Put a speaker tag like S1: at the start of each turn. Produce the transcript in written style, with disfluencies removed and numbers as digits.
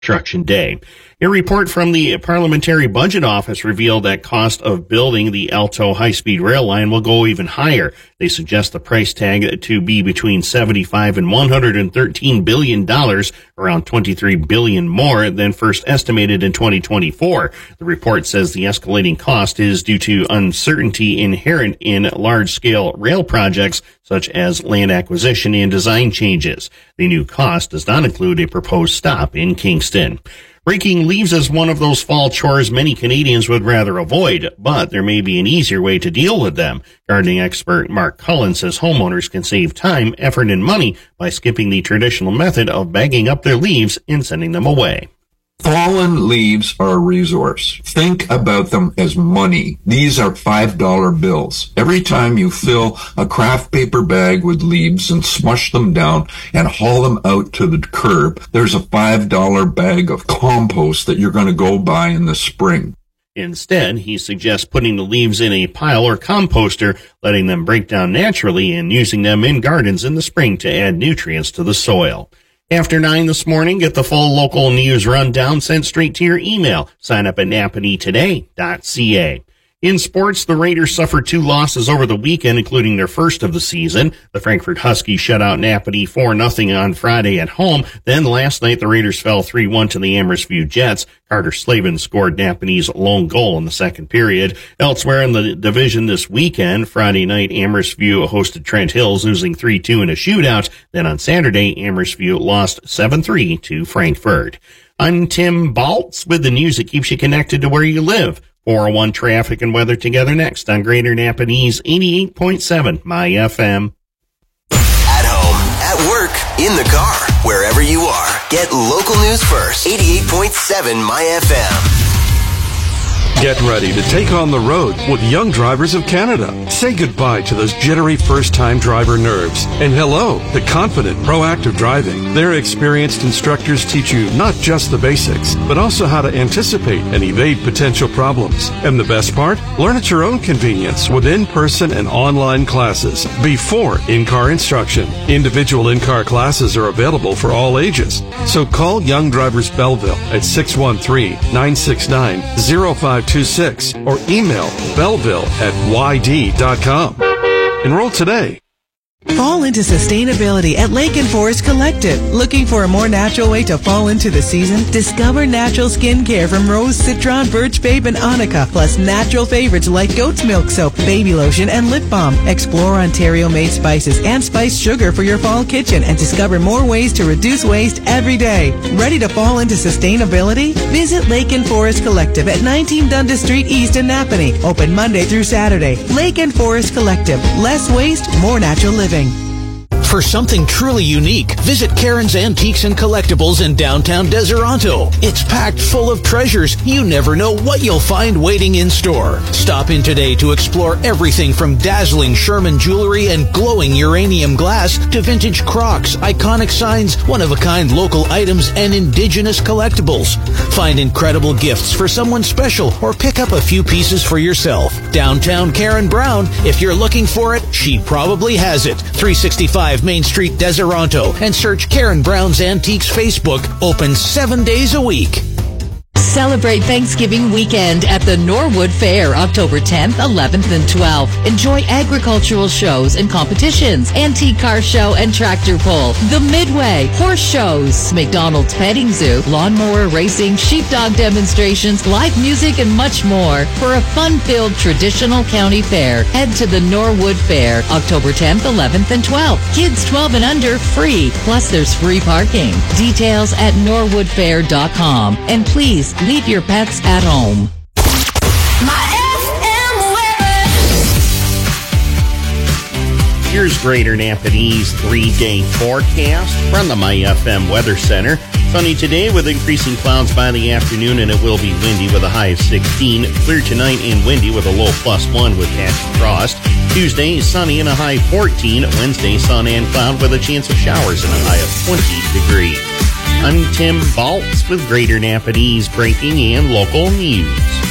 S1: Construction Day. A report from the Parliamentary Budget Office revealed that cost of building the Alto high-speed rail line will go even higher. They suggest the price tag to be between $75 and $113 billion, around $23 billion more than first estimated in 2024. The report says the escalating cost is due to uncertainty inherent in large-scale rail projects, such as land acquisition and design changes. The new cost does not include a proposed stop in Kingston. Raking leaves is one of those fall chores many Canadians would rather avoid, but there may be an easier way to deal with them. Gardening expert Mark Cullen says homeowners can save time, effort, and money by skipping the traditional method of bagging up their leaves and sending them away.
S2: Fallen leaves are a resource. Think about them as money. These are $5 bills. Every time you fill a craft paper bag with leaves and smush them down and haul them out to the curb, there's a $5 bag of compost that you're going to go buy in the spring.
S1: Instead, he suggests putting the leaves in a pile or composter, letting them break down naturally, and using them in gardens in the spring to add nutrients to the soil. After 9 this morning, get the full local news rundown sent straight to your email. Sign up at napanitoday.ca. In sports, the Raiders suffered 2 losses over the weekend, including their first of the season. The Frankfort Huskies shut out Napanee 4-0 on Friday at home. Then last night, the Raiders fell 3-1 to the Amherstview Jets. Carter Slavin scored Napanee's lone goal in the second period. Elsewhere in the division this weekend, Friday night, Amherstview hosted Trent Hills, losing 3-2 in a shootout. Then on Saturday, Amherstview lost 7-3 to Frankfurt. I'm Tim Baltz with the news that keeps you connected to where you live. 401 traffic and weather together next on Greater Napanee's 88.7 My FM.
S3: At home, at work, in the car, wherever you are. Get local news first. 88.7 My FM.
S4: Get ready to take on the road with Young Drivers of Canada. Say goodbye to those jittery first-time driver nerves. And hello to confident, proactive driving. Their experienced instructors teach you not just the basics, but also how to anticipate and evade potential problems. And the best part? Learn at your own convenience with in-person and online classes before in-car instruction. Individual in-car classes are available for all ages. So call Young Drivers Belleville at 613-969-0526 or email belleville@yd.com. Enroll today.
S5: Fall into sustainability at Lake and Forest Collective. Looking for a more natural way to fall into the season? Discover natural skincare from Rose, Citron, Birch Babe, and Annika, plus natural favorites like goat's milk soap, baby lotion, and lip balm. Explore Ontario-made spices and spiced sugar for your fall kitchen and discover more ways to reduce waste every day. Ready to fall into sustainability? Visit Lake and Forest Collective at 19 Dundas Street East in Napanee. Open Monday through Saturday. Lake and Forest Collective. Less waste, more natural living.
S6: For something truly unique, visit Karen's Antiques and Collectibles in downtown Deseronto. It's packed full of treasures. You never know what you'll find waiting in store. Stop in today to explore everything from dazzling Sherman jewelry and glowing uranium glass to vintage Crocs, iconic signs, one-of-a-kind local items, and indigenous collectibles. Find incredible gifts for someone special or pick up a few pieces for yourself. Downtown Karen Brown. If you're looking for it, she probably has it. 365 Main Street, Deseronto, and search Karen Brown's Antiques Facebook. Open 7 days a week.
S7: Celebrate Thanksgiving weekend at the Norwood Fair, October 10th, 11th, and 12th. Enjoy agricultural shows and competitions, antique car show and tractor pull, the Midway, horse shows, McDonald's petting zoo, lawnmower racing, sheepdog demonstrations, live music, and much more. For a fun-filled traditional county fair, head to the Norwood Fair, October 10th, 11th, and 12th. Kids 12 and under, free. Plus, there's free parking. Details at norwoodfair.com. And please, leave your pets at home.
S1: Here's Greater Napanee's 3-day forecast from the My FM Weather Center. Sunny today with increasing clouds by the afternoon, and it will be windy with a high of 16. Clear tonight and windy with a low +1 with patchy frost. Tuesday, sunny and a high 14. Wednesday, sun and cloud with a chance of showers and a high of 20 degrees. I'm Tim Baltz with Greater Napanee's breaking and local news.